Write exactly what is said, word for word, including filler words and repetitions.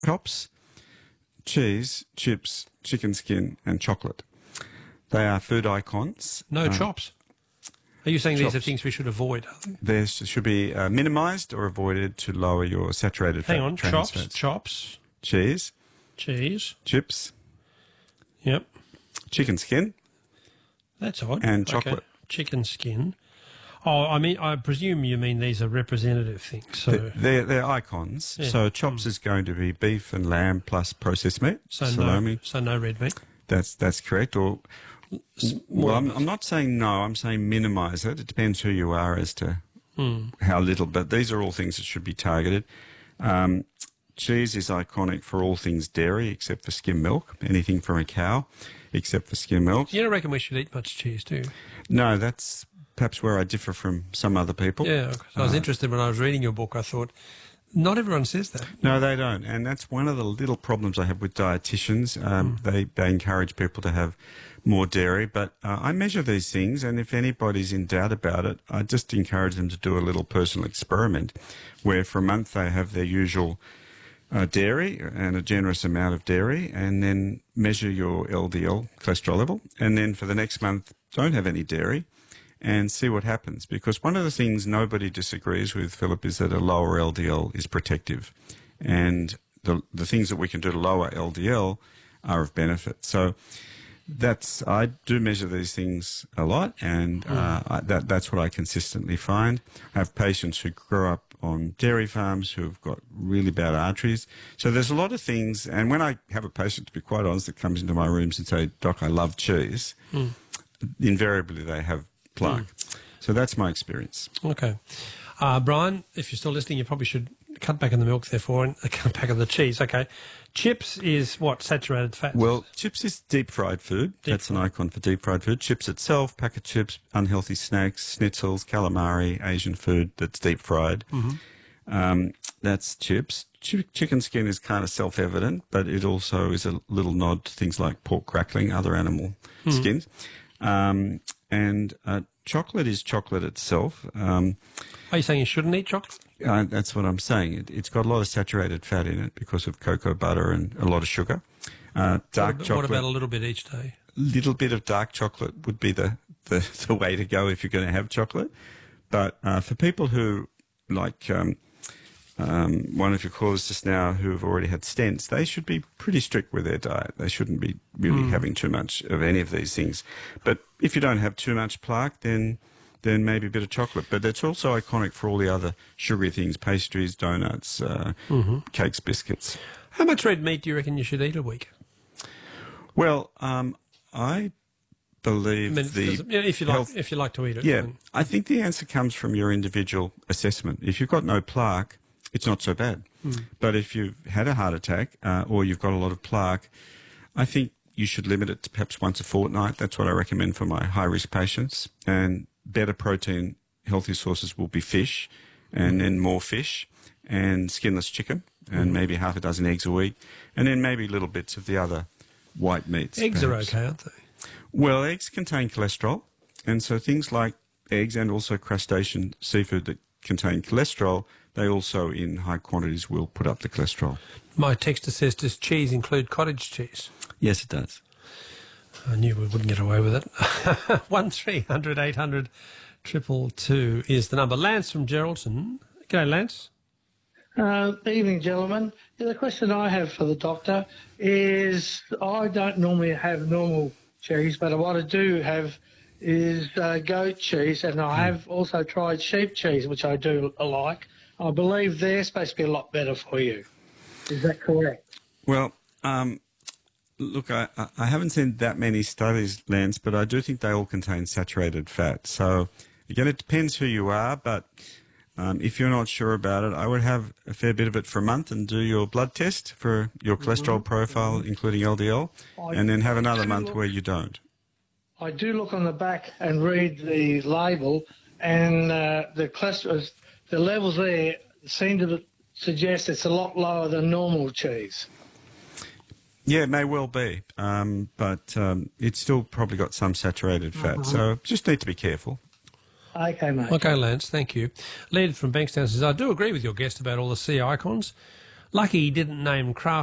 chops, cheese, chips, chicken skin, and chocolate. They are food icons. No uh, chops. Are you saying chops. these are things we should avoid? They should be uh, minimised or avoided to lower your saturated Hang fat. on, trans chops, fats. chops, Cheese, cheese. chips, Yep, chicken skin, that's odd. and Okay. chocolate. Chicken skin. Oh, I mean, I presume you mean these are representative things. So, They're, they're, they're icons. Yeah. So chops is going to be beef and lamb plus processed meat, so salami. no, so no red meat. That's that's correct. Or well, I'm, I'm not saying no. I'm saying minimise it. It depends who you are as to Mm. how little. But these are all things that should be targeted. Um, cheese is iconic for all things dairy except for skim milk. Anything from a cow except for skim milk. You don't reckon we should eat much cheese, do you? No, that's perhaps where I differ from some other people. Yeah, 'cause I was Uh, interested when I was reading your book. I thought, not everyone says that. No, they don't. And that's one of the little problems I have with dietitians. Um, Mm. they, they encourage people to have more dairy. But uh, I measure these things, and if anybody's in doubt about it, I just encourage them to do a little personal experiment where for a month they have their usual uh, dairy and a generous amount of dairy, and then measure your L D L cholesterol level. And then for the next month, don't have any dairy and see what happens. Because one of the things nobody disagrees with, Philip, is that a lower L D L is protective. And the, the things that we can do to lower L D L are of benefit. So that's, I do measure these things a lot, and uh, I, that, that's what I consistently find. I have patients who grow up on dairy farms who have got really bad arteries. So there's a lot of things, and when I have a patient, to be quite honest, that comes into my rooms and say, Doc, I love cheese, Mm. invariably they have plaque. Mm. So that's my experience. Okay. Uh, Brian, if you're still listening, you probably should cut back on the milk, therefore, and cut back on the cheese. Okay. Chips is what? Saturated fat? Well, chips is deep fried food. Deep That's an icon for deep fried food. Chips itself, pack of chips, unhealthy snacks, schnitzels, calamari, Asian food that's deep fried. Mm-hmm. Um, that's chips. Ch- chicken skin is kind of self-evident, but it also is a little nod to things like pork crackling, other animal Mm. skins. Um, and uh, chocolate is chocolate itself. Um, Are you saying you shouldn't eat chocolate? Uh, that's what I'm saying. It, it's got a lot of saturated fat in it because of cocoa butter and a lot of sugar. Uh, dark what, chocolate. What about a little bit each day? Little bit of dark chocolate would be the, the, the way to go if you're going to have chocolate. But uh, for people who, like um, um, one of your callers just now who have already had stents, they should be pretty strict with their diet. They shouldn't be really Mm. having too much of any of these things. But if you don't have too much plaque, then then maybe a bit of chocolate. But it's also iconic for all the other sugary things, pastries, donuts, uh, Mm-hmm. cakes, biscuits. How much red meat do you reckon you should eat a week? Well, um, I believe I mean, the does- yeah, if you like, health- if you like to eat it. Yeah, then- I think the answer comes from your individual assessment. If you've got no plaque, it's not so bad. Mm. But if you've had a heart attack uh, or you've got a lot of plaque, I think you should limit it to perhaps once a fortnight. That's what I recommend for my high-risk patients. And better protein, healthy sources will be fish, and then more fish, and skinless chicken, and Mm. maybe half a dozen eggs a week, and then maybe little bits of the other white meats. Eggs perhaps. are okay, aren't they? Well, eggs contain cholesterol, and so things like eggs and also crustacean seafood that contain cholesterol, they also in high quantities will put up the cholesterol. My texter says, does cheese include cottage cheese? Yes, it does. I knew we wouldn't get away with it. One three hundred eight hundred triple two is the number. Lance from Geraldton. G'day, Lance. Uh, evening, gentlemen. Yeah, the question I have for the doctor is I don't normally have normal cheese, but what I do have is uh, goat cheese, and I have also tried sheep cheese, which I do like. I believe they're supposed to be a lot better for you. Is that correct? Well, um, look, I, I haven't seen that many studies, Lance, but I do think they all contain saturated fat. So, again, it depends who you are, but um, if you're not sure about it, I would have a fair bit of it for a month and do your blood test for your cholesterol Mm-hmm. profile, including L D L, I and then have another do month look- where you don't. I do look on the back and read the label, and uh, the cholesterol, the levels there seem to suggest it's a lot lower than normal cheese. Yeah, it may well be, um, but um, it's still probably got some saturated fat, Mhm. so just need to be careful. Okay, mate. Okay, Lance, thank you. Leonard from Bankstown says, I do agree with your guest about all the sea icons. Lucky he didn't name Kraft